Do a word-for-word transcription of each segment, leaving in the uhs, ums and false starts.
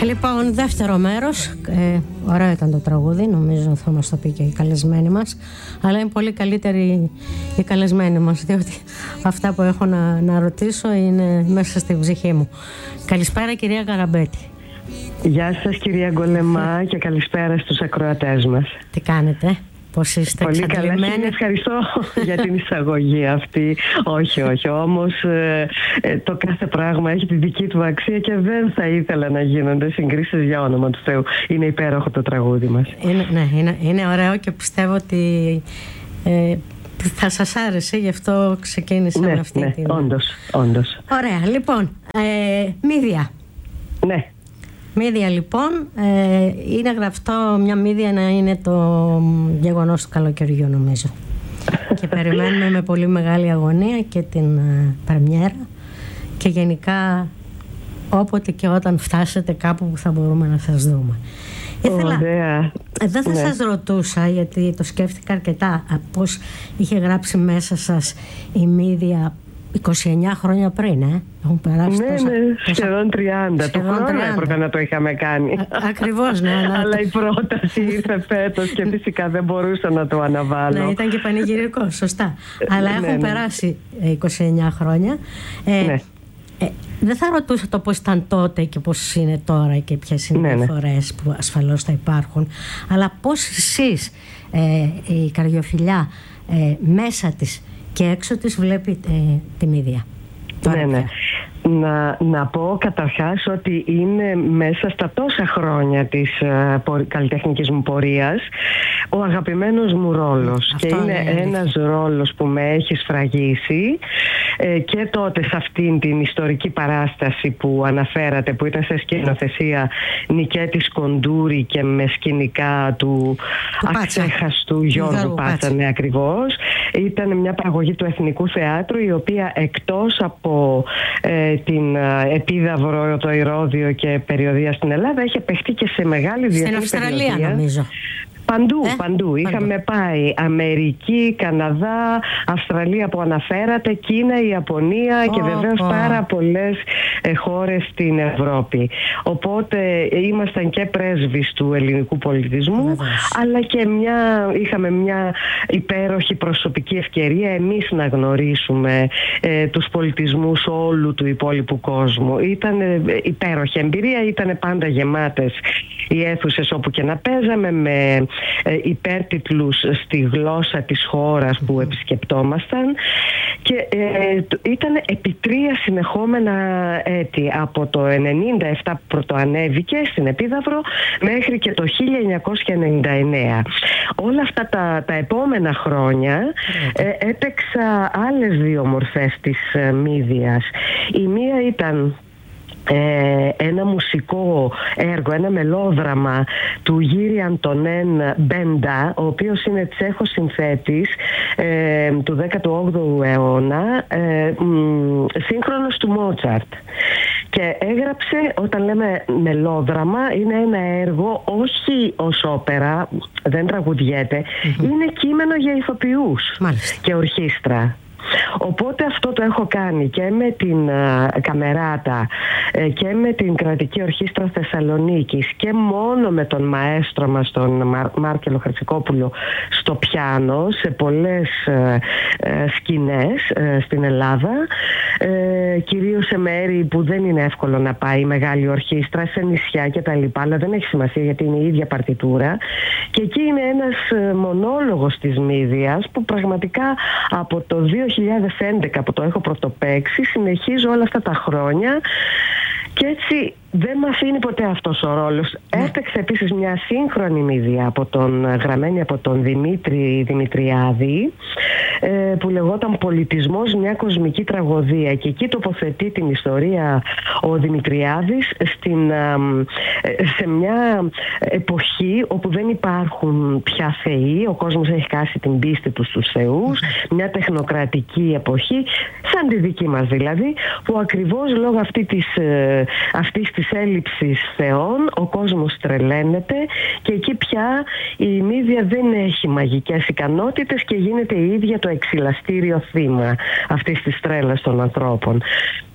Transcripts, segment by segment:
Λοιπόν, δεύτερο μέρος. Ε, ωραίο ήταν το τραγούδι, νομίζω θα μας το πει και η καλεσμένη μας. Αλλά είναι πολύ καλύτερη η καλεσμένη μας, διότι αυτά που έχω να, να ρωτήσω είναι μέσα στην ψυχή μου. Καλησπέρα, κυρία Καραμπέτη. Γεια σας, κυρία Γκολεμά, και καλησπέρα στους ακροατές μας. Τι κάνετε? Πώς είστε? Πολύ καλά, ευχαριστώ για την εισαγωγή αυτή. Όχι, όχι, όμως ε, ε, το κάθε πράγμα έχει τη δική του αξία και δεν θα ήθελα να γίνονται συγκρίσεις, για όνομα του Θεού. Είναι υπέροχο το τραγούδι μας. Είναι, ναι, είναι, είναι ωραίο και πιστεύω ότι ε, θα σας άρεσε, γι' αυτό ξεκίνησα ναι, με αυτή ναι, την... όντως, όντως. Ωραία, λοιπόν, ε, μύδια. Ναι. Μύδια, λοιπόν, ε, είναι γραφτό μια μύδια να είναι το γεγονός του καλοκαιριού, νομίζω. Και περιμένουμε με πολύ μεγάλη αγωνία και την ε, πρεμιέρα και γενικά όποτε και όταν φτάσετε κάπου που θα μπορούμε να σας δούμε. Ήθελα, Ωραία. δεν θα ναι. σας ρωτούσα, γιατί το σκέφτηκα αρκετά, πώς είχε γράψει μέσα σας η μύδια είκοσι εννιά χρόνια πριν, ε. Έχουν περάσει ναι, τόσα, ναι, τόσα... σχεδόν τριάντα. Του χρόνου έπρεπε να το είχαμε κάνει. Α, ακριβώς, ναι. Αλλά, αλλά η πρόταση ήρθε φέτος και φυσικά δεν μπορούσα να το αναβάλω. Ναι, ήταν και πανηγυρικό, σωστά. Αλλά ναι, έχουν ναι. περάσει είκοσι εννιά χρόνια. Ε, ναι. ε, δεν θα ρωτούσα το πώς ήταν τότε και πώς είναι τώρα και ποιες είναι οι ναι, διαφορές που ασφαλώς θα υπάρχουν. Αλλά πώς εσείς, ε, η καρδιοφιλιά, ε, μέσα της και έξω της βλέπει ε, τη μύδια. Ναι, ναι. Να, να πω καταρχάς ότι είναι μέσα στα τόσα χρόνια της uh, καλλιτεχνικής μου πορείας ο αγαπημένος μου ρόλος. Αυτό και είναι, είναι ένας ρόλος που με έχει σφραγίσει ε, και τότε σε αυτήν την ιστορική παράσταση που αναφέρατε, που ήταν σε σκηνοθεσία Νικέτης Κοντούρη και με σκηνικά του αξέχαστου Γιώργου Πάτσα, ναι, ακριβώς. Ήταν μια παραγωγή του Εθνικού Θεάτρου, η οποία εκτός από ε, την Επίδαυρο, το Ηρώδειο και περιοδεία στην Ελλάδα, έχει παιχτεί και σε μεγάλη διεθνή στην Αυστραλία περιοδεία. Νομίζω. Παντού, ε? παντού. Παντού. Είχαμε πάει Αμερική, Καναδά, Αυστραλία που αναφέρατε, Κίνα, Ιαπωνία oh, και βεβαίως oh. πάρα πολλές ε, χώρες στην Ευρώπη. Οπότε ήμασταν και πρέσβεις του ελληνικού πολιτισμού, oh. αλλά και μια, είχαμε μια υπέροχη προσωπική ευκαιρία εμείς να γνωρίσουμε ε, τους πολιτισμούς όλου του υπόλοιπου κόσμου. Ήταν ε, υπέροχη εμπειρία, ήταν πάντα γεμάτες οι αίθουσες όπου και να παίζαμε, με ε, υπέρτιτλους στη γλώσσα της χώρας που επισκεπτόμασταν, και ε, ήταν επί τρία συνεχόμενα έτη, από το ενενήντα επτά που πρωτοανέβηκε στην Επίδαυρο μέχρι και το χίλια εννιακόσια ενενήντα εννέα. Όλα αυτά τα, τα επόμενα χρόνια ε, έπαιξα άλλες δύο μορφές της ε, μύδιας. Η μία ήταν Ε, ένα μουσικό έργο, ένα μελόδραμα του Γύρι Αντωνέν Μπέντα, ο οποίος είναι τσέχος συνθέτης ε, του δέκατου όγδοου αιώνα, ε, μ, σύγχρονος του Μότσαρτ. Και έγραψε, όταν λέμε μελόδραμα, είναι ένα έργο όχι ως όπερα, δεν τραγουδιέται, mm-hmm. είναι κείμενο για ηθοποιούς Μάλιστα. και ορχήστρα. Οπότε αυτό το έχω κάνει και με την uh, Καμεράτα ε, και με την Κρατική Ορχήστρα Θεσσαλονίκης και μόνο με τον μαέστρο μας, τον Μαρ, Μάρκελο Χρυσικόπουλο, στο πιάνο, σε πολλές ε, ε, σκηνές ε, στην Ελλάδα, ε, κυρίως σε μέρη που δεν είναι εύκολο να πάει η μεγάλη ορχήστρα, σε νησιά και τα λοιπά, αλλά δεν έχει σημασία γιατί είναι η ίδια παρτιτούρα. Και εκεί είναι ένας ε, μονόλογος της μύδιας που πραγματικά από το δύο χιλιάδες έντεκα που το έχω πρωτοπαίξει συνεχίζω όλα αυτά τα χρόνια, και έτσι δεν με αφήνει ποτέ αυτός ο ρόλος. Ναι. Έπαιξε επίσης μια σύγχρονη μύδια από τον, γραμμένη από τον Δημήτρη Δημητριάδη, ε, που λεγόταν «Πολιτισμός, μια κοσμική τραγωδία», και εκεί τοποθετεί την ιστορία ο Δημητριάδης στην, ε, σε μια εποχή όπου δεν υπάρχουν πια θεοί, ο κόσμος έχει χάσει την πίστη του στους θεούς, μια τεχνοκρατική εποχή, σαν τη δική μας δηλαδή, που ακριβώς λόγω αυτή της, ε, αυτής της έλλειψης θεών ο κόσμος τρελαίνεται, και εκεί πια η μύδια δεν έχει μαγικές ικανότητες και γίνεται η ίδια το εξυλαστήριο θύμα αυτής της τρέλας των ανθρώπων.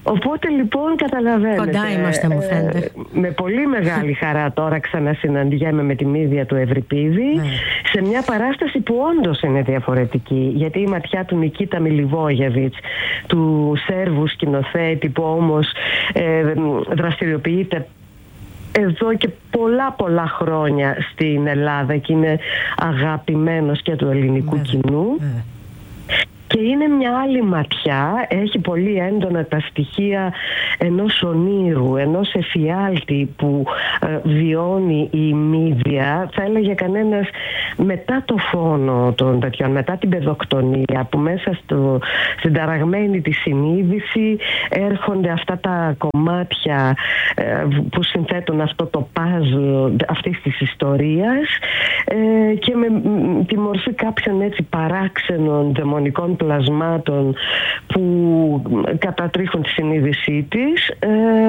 Οπότε λοιπόν καταλαβαίνετε. Κοντά είμαστε, μου φαίνεται. Ε, με πολύ μεγάλη χαρά τώρα ξανασυναντιέμαι με τη Μύδια του Ευρυπίδη ναι. σε μια παράσταση που όντως είναι διαφορετική. Γιατί η ματιά του Νικίτα Μιλιβόγεβιτς, του Σέρβου σκηνοθέτη που όμως ε, δραστηριοποιείται εδώ και πολλά πολλά χρόνια στην Ελλάδα και είναι αγαπημένος και του ελληνικού ναι, κοινού. Ναι. Και είναι μια άλλη ματιά, έχει πολύ έντονα τα στοιχεία ενός ονείρου, ενός εφιάλτη που ε, βιώνει η Μύδια, θα έλεγε κανένας μετά το φόνο των τέτοιων, μετά την παιδοκτονία, που μέσα στο, στην ταραγμένη τη συνείδηση έρχονται αυτά τα κομμάτια ε, που συνθέτουν αυτό το παζλ αυτής της ιστορίας ε, και με τη μορφή κάποιων έτσι παράξενων δαιμονικών πλασμάτων που κατατρίχουν τη συνείδησή της. Ε,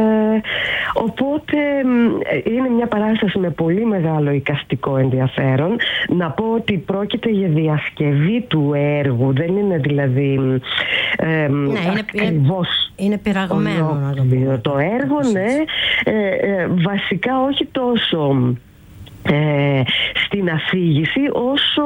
οπότε είναι μια παράσταση με πολύ μεγάλο εικαστικό ενδιαφέρον. Να πω ότι πρόκειται για διασκευή του έργου, δεν είναι δηλαδή ε, ναι, ακριβώς είναι, είναι πειραγμένο να το πούμε. Το έργο ναι, ε, ε, βασικά όχι τόσο Ε, στην αφήγηση όσο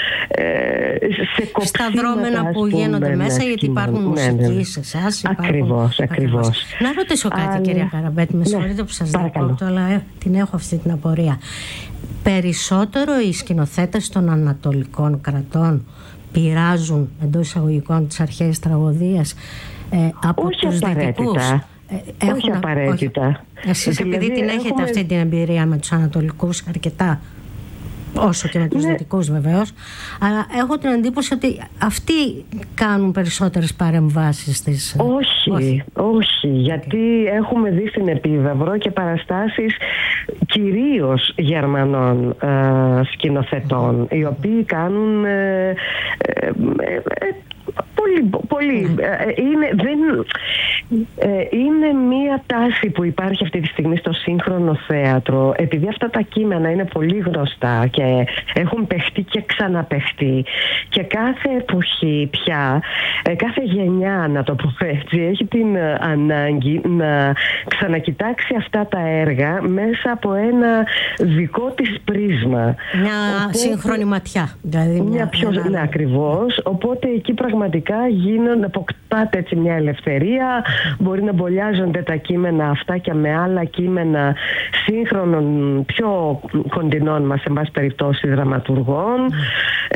ε, σε κοψίματα στα δρόμενα που πούμε, γίνονται ναι, μέσα, γιατί υπάρχουν μουσικοί ναι, ναι. σε εσάς. Ακριβώς, ακριβώς. Να ρωτήσω κάτι, αλλά... κυρία Καραμπέτη, με συγχωρείτε ναι, που σας διακόπτω, αλλά ε, την έχω αυτή την απορία. Περισσότερο οι σκηνοθέτες των ανατολικών κρατών πειράζουν εντός εισαγωγικών τις αρχαίες τραγωδίες ε, από όχι τους δυτικούς. Έχουν, όχι απαραίτητα. Όχι. Εσείς δηλαδή, επειδή την έχετε έχουμε... αυτή την εμπειρία με τους ανατολικούς αρκετά, όσο και με τους ναι. δυτικούς βεβαίως, αλλά έχω την εντύπωση ότι αυτοί κάνουν περισσότερες παρεμβάσεις στις... Όχι, όχι, όχι γιατί okay. έχουμε δει στην Επίδαυρο και παραστάσεις κυρίως Γερμανών ε, σκηνοθετών, mm. οι οποίοι κάνουν ε, ε, ε, ε, πολύ, πολύ ναι. ε, είναι, δεν, ε, είναι μία τάση που υπάρχει αυτή τη στιγμή στο σύγχρονο θέατρο, επειδή αυτά τα κείμενα είναι πολύ γνωστά και έχουν παιχτεί και ξαναπαιχτεί και κάθε εποχή πια, ε, κάθε γενιά να το πω έτσι, έχει την ε, ανάγκη να ξανακοιτάξει αυτά τα έργα μέσα από ένα δικό της πρίσμα. Μια οπότε, σύγχρονη ματιά δηλαδή, μια, μια πιο ναι, ακριβώς, οπότε εκεί πραγματικά γίνονται, αποκτάται έτσι μια ελευθερία, μπορεί να μπολιάζονται τα κείμενα αυτά και με άλλα κείμενα σύγχρονων πιο κοντινών μας εν πάση περιπτώσει δραματουργών ε,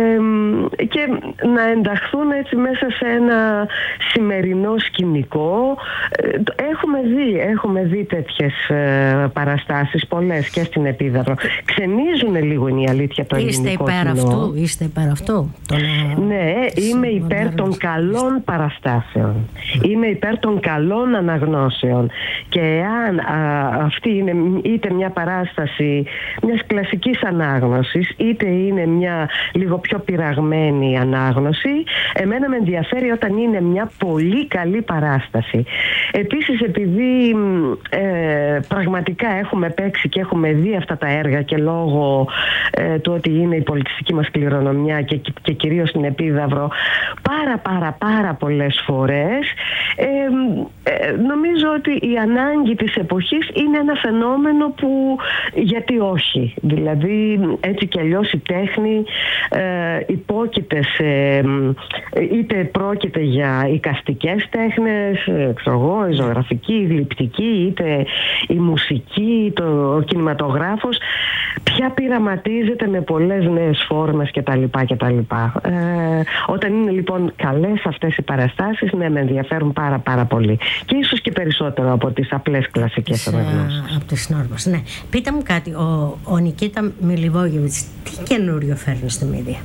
και να ενταχθούν έτσι μέσα σε ένα σημερινό σκηνικό. Έχουμε δει, έχουμε δει τέτοιες παραστάσεις πολλές και στην Επίδαυρο. Ξενίζουν λίγο, είναι η αλήθεια, το είστε ελληνικό υπέρ κοινό. Αυτού, είστε υπέρ αυτού. Ναι, είμαι υπέρ των καλών παραστάσεων. Είμαι υπέρ των καλών αναγνώσεων. Και εάν α, αυτή είναι είτε μια παράσταση μιας κλασικής ανάγνωσης, είτε είναι μια λίγο πιο πειραγμένη ανάγνωση, εμένα με ενδιαφέρει όταν είναι μια πολύ καλή παράσταση. Επίσης, επειδή ε, πραγματικά έχουμε παίξει και έχουμε δει αυτά τα έργα και λόγω ε, του ότι είναι η πολιτιστική μας κληρονομιά και, και κυρίως στην Επίδαυρο πάρα πάρα πάρα πολλές φορές, ε, ε, νομίζω ότι η ανάγκη της εποχής είναι ένα φαινόμενο που γιατί όχι, δηλαδή έτσι κι αλλιώς η τέχνη ε, υπόκειται σε, είτε πρόκειται για εικαστικές τέχνες, ξέρω εγώ, η ζωγραφική, η γλυπτική, είτε η μουσική, το, ο κινηματογράφος, πια πειραματίζεται με πολλές νέες φόρμες κτλ. κτλ. Ε, όταν είναι λοιπόν καλές αυτές οι παραστάσεις, ναι, με ενδιαφέρουν πάρα πάρα πολύ. Και ίσως και περισσότερο από τις απλές κλασικές αναγνώσεις. Από τις νόρμες, ναι. Πείτε μου κάτι, ο, ο Νικίτα Μιλιβόγεβιτς τι καινούριο φέρνει στη Μύδια?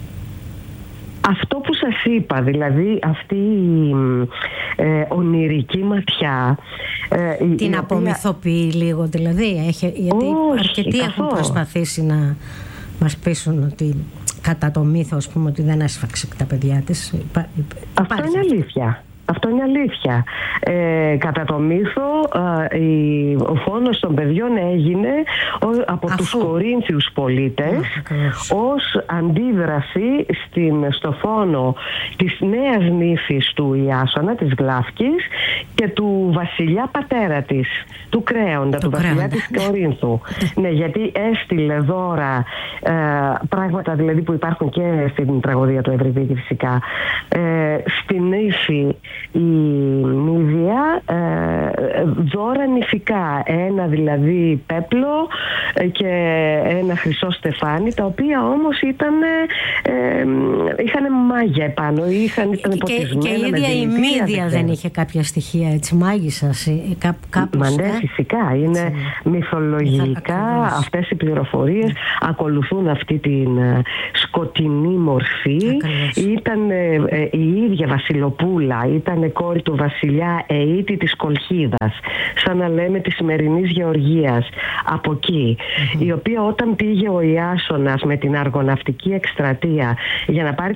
Αυτό που σας είπα, δηλαδή αυτή η ε, ονειρική ματιά. Ε, την απομυθοποιεί οποία... λίγο δηλαδή, έχει, γιατί όχι, αρκετοί καθώς. έχουν προσπαθήσει να μας πείσουν ότι κατά το μύθο, ας πούμε, ότι δεν έσφαξε τα παιδιά της. Υπά, Αυτό είναι αλήθεια. Αυτό είναι αλήθεια. Ε, κατά το μύθο, ε, η, ο φόνος των παιδιών έγινε ο, από Αφού. τους Κορίνθιους πολίτες mm, ως αντίδραση στην, στο φόνο της νέας νύφης του Ιάσονα, της Γλάφκης, και του βασιλιά πατέρα της, του Κρέοντα, του βασιλιά κρέοντα. της Κορίνθου. Ναι, γιατί έστειλε δώρα, ε, πράγματα δηλαδή που υπάρχουν και στην τραγωδία του Ευρυπίδη φυσικά, ε, στην νύφη η Μύδια, ε, δώρα νηφικά, ένα δηλαδή πέπλο και ένα χρυσό στεφάνι, τα οποία όμως ήταν, ε, είχαν μάγια επάνω, είχαν, ήταν ποτισμένα. Και, και η ίδια η Μύδια δεν είχε κάποια στοιχεία έτσι μάγισσας ή κά, κάπως. Μα ναι, φυσικά, είναι έτσι, μυθολογικά ακριβώς. Αυτές οι πληροφορίες ακολουθούν αυτή την σκοτεινή μορφή. Ακριβώς. Ήταν ε, ε, η ίδια Βασιλοπούλα, ήταν κόρη του βασιλιά Αιήτη της Κολχίδας, σαν να λέμε της σημερινής Γεωργίας, από εκεί, mm-hmm. η οποία όταν πήγε ο Ιάσονας με την αργοναυτική εκστρατεία για να πάρει